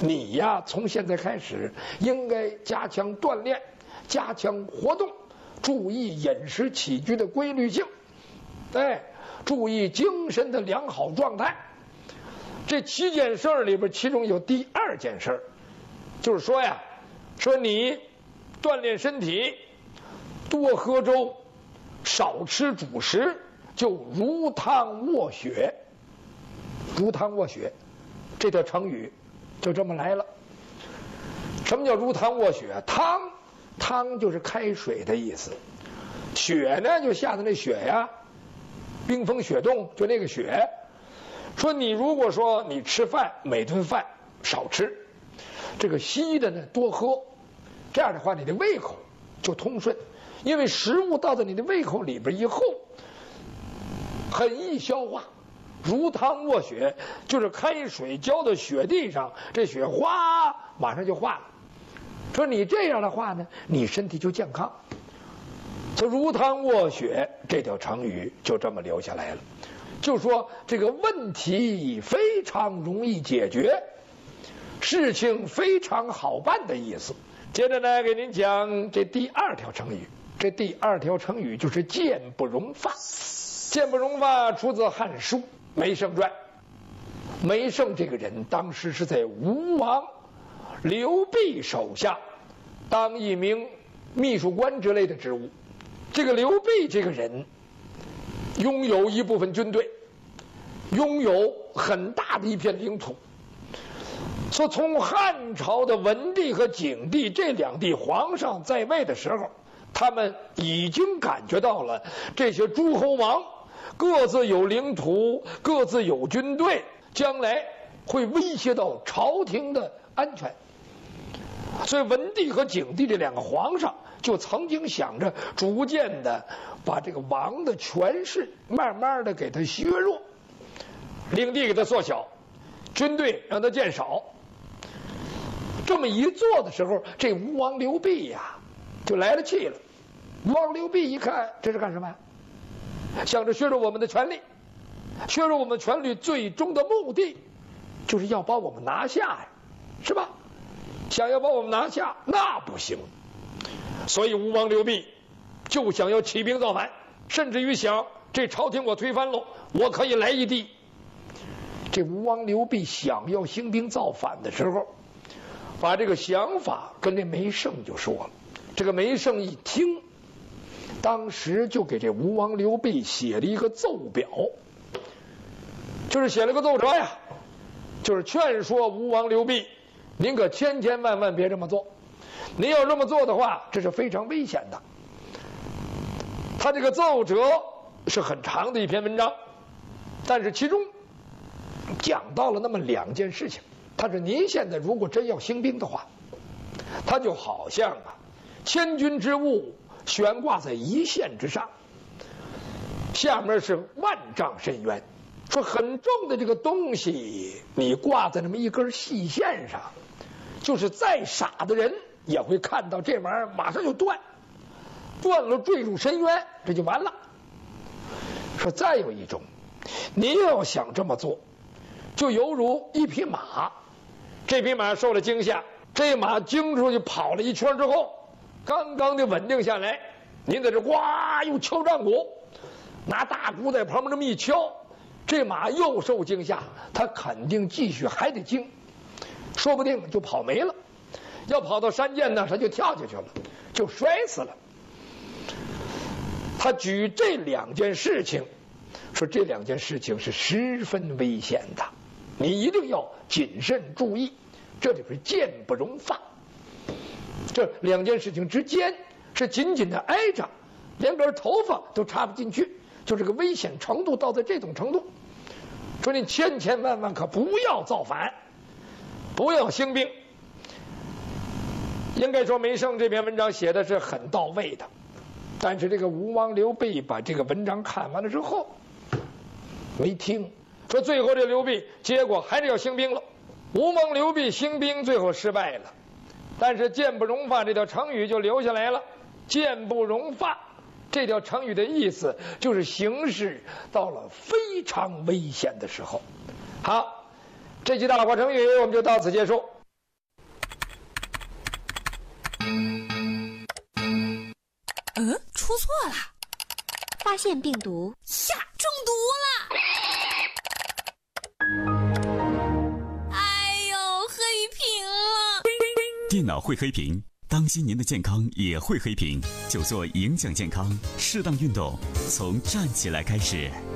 你呀，从现在开始应该加强锻炼，加强活动，注意饮食起居的规律性，注意精神的良好状态。这7件事里边，其中有第2件事，就是说呀，说你锻炼身体，多喝粥，少吃主食，就如汤卧雪。如汤卧雪，这条成语就这么来了。什么叫如汤卧雪？汤就是开水的意思，雪呢就下的那雪呀，冰封雪冻就那个雪。说你如果说你吃饭，每顿饭少吃，这个稀的呢多喝，这样的话你的胃口就通顺，因为食物到了你的胃口里边以后很易消化。如汤卧雪就是开水浇到雪地上，这雪哗马上就化了。说你这样的话呢，你身体就健康。就如汤卧雪这条成语就这么留下来了，就说这个问题非常容易解决，事情非常好办的意思。接着呢，给您讲这第2条成语。这第2条成语就是箭不容发。箭不容发出自《汉书·梅圣传》。梅圣这个人当时是在吴王刘濞手下当一名秘书官之类的职务。这个刘濞这个人拥有一部分军队，拥有很大的一片领土。说从汉朝的文帝和景帝这2帝皇上在位的时候，他们已经感觉到了这些诸侯王各自有领土，各自有军队，将来会威胁到朝廷的安全。所以文帝和景帝这2个皇上就曾经想着逐渐的把这个王的权势慢慢的给他削弱，领地给他缩小，军队让他减少。这么一做的时候，这吴王刘濞呀就来了气了。吴王刘濞一看，这是干什么呀？想着削弱我们的权力，削弱我们权力最终的目的就是要把我们拿下呀，是吧？想要把我们拿下那不行。所以吴王刘濞就想要起兵造反，甚至于想这朝廷我推翻了，我可以来一地。这吴王刘濞想要兴兵造反的时候，把这个想法跟这梅圣就说了。这个梅圣一听，当时就给这吴王刘濞写了一个奏表，就是写了个奏折呀，就是劝说吴王刘濞，您可千千万万别这么做，您要这么做的话，这是非常危险的。他这个奏折是很长的一篇文章，但是其中讲到了那么2件事情。他说您现在如果真要兴兵的话，他就好像千钧之物悬挂在一线之上，下面是万丈深渊。说很重的这个东西你挂在那么一根细线上，就是再傻的人也会看到这玩意儿马上就断了，坠入深渊，这就完了。说再有一种，你要想这么做，就犹如一匹马，这匹马受了惊吓，这马惊出去跑了一圈之后，刚刚的稳定下来，您在这呱又敲战鼓，拿大鼓在旁边这么一敲，这马又受惊吓，他肯定继续还得惊，说不定就跑没了。要跑到山涧呢，他就跳下去了，就摔死了。他举这2件事情，说这2件事情是十分危险的，你一定要谨慎注意。这里边箭不容发，这2件事情之间是紧紧的挨着，连根头发都插不进去，就这个危险程度到这种程度。说你千千万万可不要造反，不要兴兵。应该说梅圣这篇文章写的是很到位的，但是这个吴王刘濞把这个文章看完了之后没听，说最后这刘濞结果还是要兴兵了。吴王刘濞兴兵最后失败了，但是箭不容发这条成语就留下来了。箭不容发这条成语的意思就是形势到了非常危险的时候。好，这期大话成语我们就到此结束。 出错了， 发现病毒， 呀，中毒了！哎呦，黑屏了！ 电脑会黑屏，当心您的健康也会黑屏，就做影响健康，适当运动，从站起来开始。